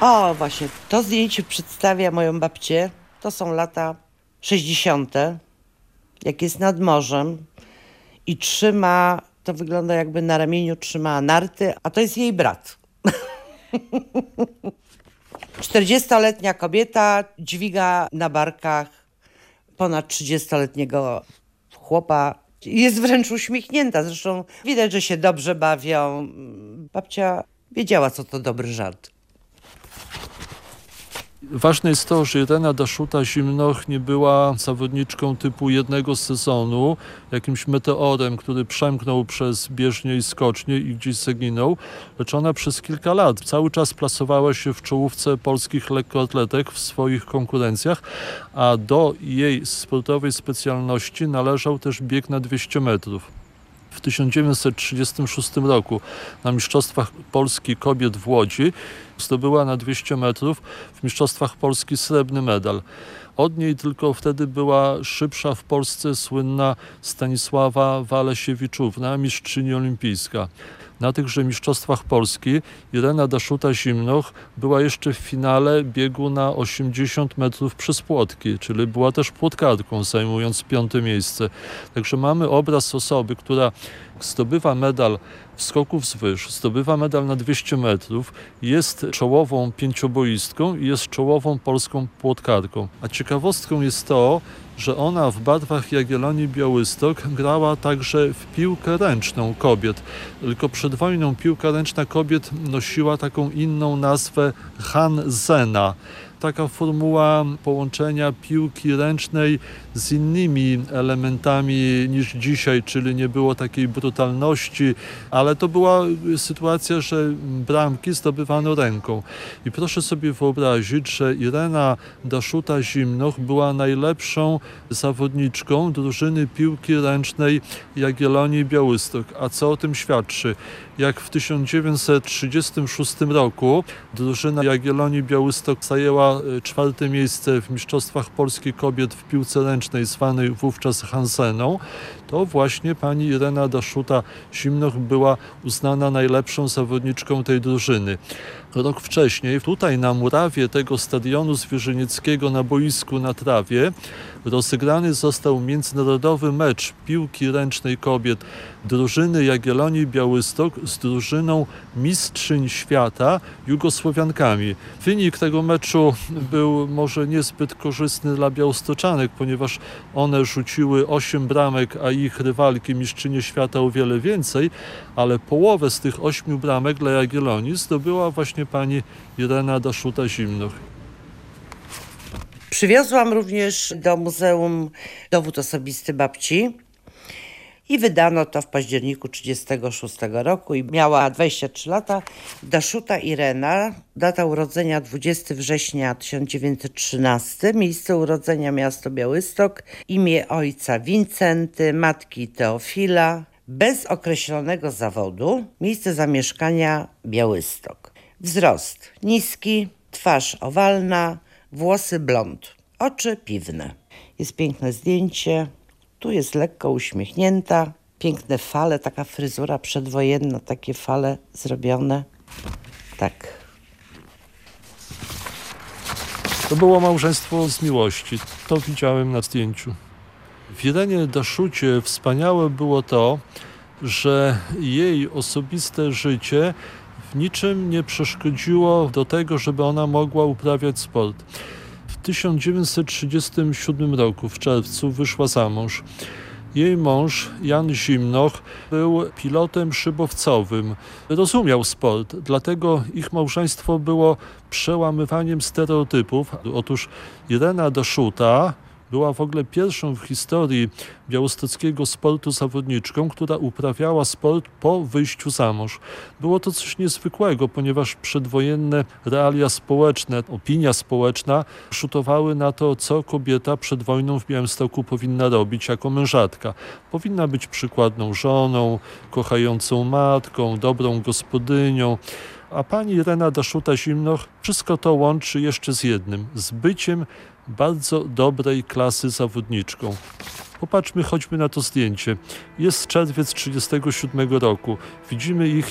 O, właśnie, to zdjęcie przedstawia moją babcię. To są lata 60., jak jest nad morzem i trzyma, to wygląda jakby na ramieniu trzyma narty, a to jest jej brat. 40-letnia kobieta dźwiga na barkach ponad 30-letniego chłopa. Jest wręcz uśmiechnięta, zresztą widać, że się dobrze bawią. Babcia wiedziała, co to dobry żart. Ważne jest to, że Irena Daszuta-Zimnoch nie była zawodniczką typu jednego sezonu, jakimś meteorem, który przemknął przez bieżnię i skocznie i gdzieś zaginął, lecz ona przez kilka lat cały czas plasowała się w czołówce polskich lekkoatletek w swoich konkurencjach, a do jej sportowej specjalności należał też bieg na 200 metrów. W 1936 roku na Mistrzostwach Polski Kobiet w Łodzi zdobyła na 200 metrów w Mistrzostwach Polski srebrny medal. Od niej tylko wtedy była szybsza w Polsce słynna Stanisława Walesiewiczówna, mistrzyni olimpijska. Na tychże Mistrzostwach Polski Irena Daszuta-Zimnoch była jeszcze w finale biegu na 80 metrów przez płotki, czyli była też płotkarką, zajmując 5. miejsce. Także mamy obraz osoby, która zdobywa medal w skoku wzwyż, zdobywa medal na 200 metrów, jest czołową pięcioboistką i jest czołową polską płotkarką. A ciekawostką jest to, że ona w barwach Jagiellonii Białystok grała także w piłkę ręczną kobiet. Tylko przed wojną piłka ręczna kobiet nosiła taką inną nazwę Hanzena. Taka formuła połączenia piłki ręcznej z innymi elementami niż dzisiaj, czyli nie było takiej brutalności, ale to była sytuacja, że bramki zdobywano ręką. I proszę sobie wyobrazić, że Irena Daszuta-Zimnoch była najlepszą zawodniczką drużyny piłki ręcznej Jagiellonii Białystok. A co o tym świadczy? Jak w 1936 roku drużyna Jagiellonii Białystok zajęła 4. miejsce w Mistrzostwach Polski Kobiet w piłce ręcznej, zwanej wówczas Hanseną, to właśnie pani Irena Daszuta-Zimnoch była uznana najlepszą zawodniczką tej drużyny. Rok wcześniej tutaj na murawie tego stadionu zwierzynieckiego na boisku na trawie rozegrany został międzynarodowy mecz piłki ręcznej kobiet drużyny Jagiellonii Białystok z drużyną mistrzyń świata Jugosłowiankami. Wynik tego meczu był może niezbyt korzystny dla białostoczanek, ponieważ one rzuciły 8 bramek, a ich rywalki mistrzynie świata o wiele więcej, ale połowę z tych 8 bramek dla Jagiellonii zdobyła właśnie pani Irena Daszuta-Zimnoch. Przywiozłam również do muzeum dowód osobisty babci i wydano to w październiku 1936 roku i miała 23 lata. Daszuta Irena, data urodzenia 20 września 1913, miejsce urodzenia miasto Białystok, imię ojca Wincenty, matki Teofila, bez określonego zawodu, miejsce zamieszkania Białystok. Wzrost niski, twarz owalna, włosy blond, oczy piwne. Jest piękne zdjęcie, tu jest lekko uśmiechnięta, piękne fale, taka fryzura przedwojenna, takie fale zrobione. Tak. To było małżeństwo z miłości, to widziałem na zdjęciu. W Irenie Daszucie wspaniałe było to, że jej osobiste życie w niczym nie przeszkodziło do tego, żeby ona mogła uprawiać sport. W 1937 roku, w czerwcu, wyszła za mąż. Jej mąż, Jan Zimnoch, był pilotem szybowcowym. Rozumiał sport, dlatego ich małżeństwo było przełamywaniem stereotypów. Otóż Irena Daszuta była w ogóle pierwszą w historii białostockiego sportu zawodniczką, która uprawiała sport po wyjściu za mąż. Było to coś niezwykłego, ponieważ przedwojenne realia społeczne, opinia społeczna rzutowały na to, co kobieta przed wojną w Białymstoku powinna robić jako mężatka. Powinna być przykładną żoną, kochającą matką, dobrą gospodynią. A pani Irena Daszuta-Zimnoch wszystko to łączy jeszcze z jednym, z byciem bardzo dobrej klasy zawodniczką. Popatrzmy choćby na to zdjęcie. Jest czerwiec 1937 roku. Widzimy ich